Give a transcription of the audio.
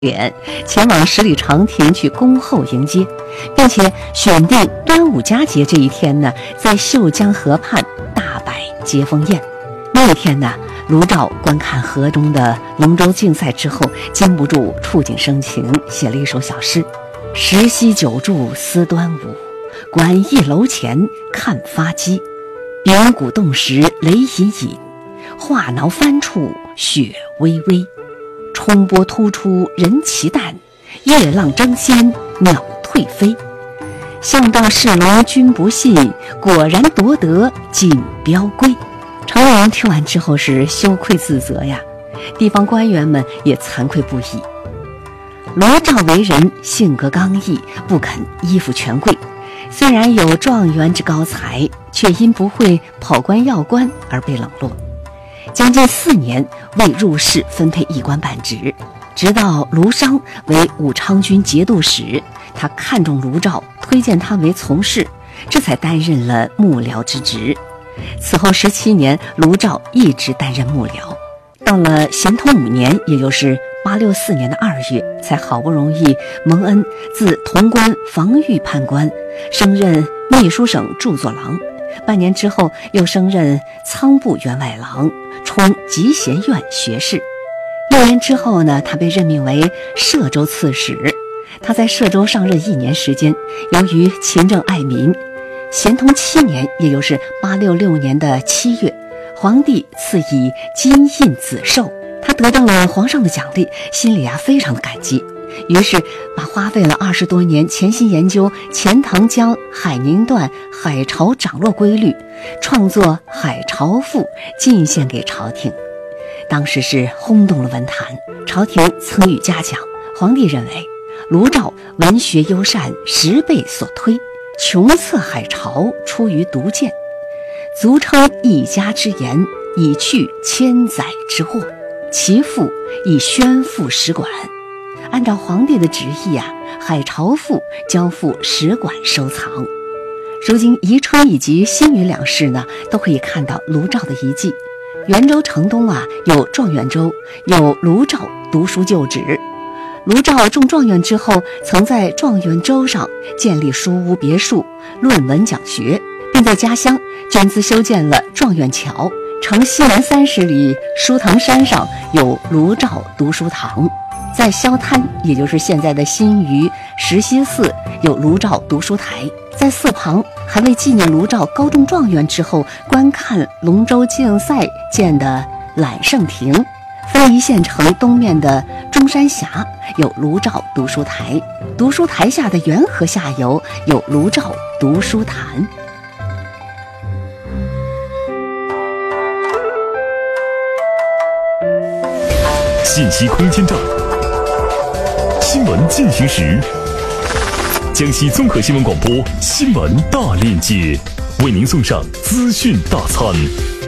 点前往十里长亭去恭候迎接，并且选定端午佳节这一天呢，在秀江河畔大摆接风宴。那一天呢，卢照观看河中的龙舟竞赛之后，禁不住触景生情，写了一首小诗：十夕九柱思端午，馆驿楼前看发鸡。柄鼓动时雷隐隐，画挠翻处雪微微。冲波突出人奇诞，夜浪争先鸟退飞。向道士龙君不信，果然夺得锦标归。朝阳听完之后是羞愧自责呀，地方官员们也惭愧不已。卢照为人性格刚毅，不肯依附权贵，虽然有状元之高才，却因不会跑官要官而被冷落。将近4年未入仕分配一官半职，直到卢商为武昌军节度使，他看中卢照，推荐他为从事，这才担任了幕僚之职。此后17年，卢照一直担任幕僚，到了咸通5年，也就是864年的2月，才好不容易蒙恩自潼关防御判官升任秘书省著作郎，半年之后又升任仓部员外郎，充集贤院学士。6年之后呢，他被任命为歙州刺史。他在歙州上任1年时间，由于勤政爱民，咸通7年，也就是866年的7月，皇帝赐以金印紫绶，他得到了皇上的奖励，心里非常的感激，于是把花费了20多年潜心研究钱塘江海宁段海潮涨落规律，创作《海潮赋》进献给朝廷。当时是轰动了文坛，朝廷曾予嘉奖。皇帝认为卢照文学优善，10倍所推，穷策海潮出于独见，足称一家之言，以去千载之祸，其父以宣赋使馆。按照皇帝的旨意海潮赋交付使馆收藏。如今宜春以及新余2市呢，都可以看到卢照的遗迹。元州城东有状元州，有卢照读书旧址。卢照中状元之后，曾在状元州上建立书屋别墅，论文讲学，并在家乡捐资修建了状元桥。城西南30里书堂山上有卢照读书堂，在萧滩，也就是现在的新余石溪寺，有卢照读书台。在寺旁还为纪念卢照高中状元之后观看龙舟竞赛建的揽胜亭。非遗县城东面的中山峡有卢照读书台，读书台下的元河下游有卢照读书坛。 信息空间站，新闻进行时，江西综合新闻广播新闻大链接，为您送上资讯大餐。